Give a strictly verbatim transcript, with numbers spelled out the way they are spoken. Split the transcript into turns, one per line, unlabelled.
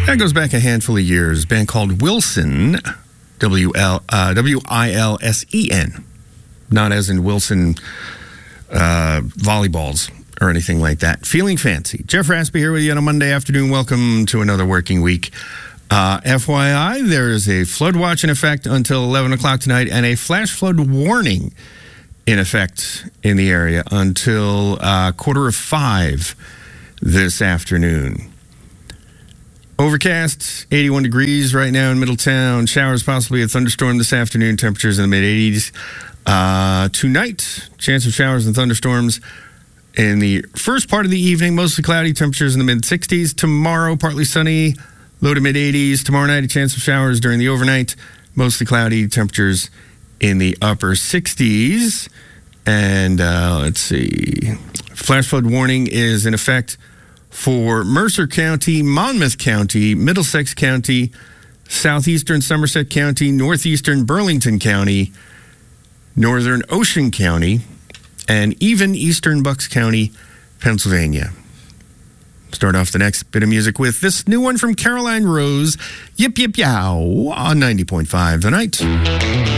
That goes back a handful of years. A band called Wilson, W L uh, W I L S E N, not as in Wilson uh, volleyballs or anything like that. Feeling Fancy. Jeff Raspy here with you on a Monday afternoon. Welcome to another working week. Uh, F Y I, there is a flood watch in effect until eleven o'clock tonight and a flash flood warning in effect in the area until uh, quarter of five this afternoon. Overcast, eighty-one degrees right now in Middletown. Showers, possibly a thunderstorm this afternoon. Temperatures in the mid-eighties. Uh, tonight, chance of showers and thunderstorms in the first part of the evening. Mostly cloudy. Temperatures in the mid-sixties. Tomorrow, partly sunny. Low to mid-eighties. Tomorrow night, a chance of showers during the overnight. Mostly cloudy. Temperatures in the upper sixties. And uh, let's see. Flash flood warning is in effect for Mercer County, Monmouth County, Middlesex County, southeastern Somerset County, northeastern Burlington County, northern Ocean County, and even eastern Bucks County, Pennsylvania. Start off the next bit of music with this new one from Caroline Rose, Yip Yip Yow, on ninety point five The Night.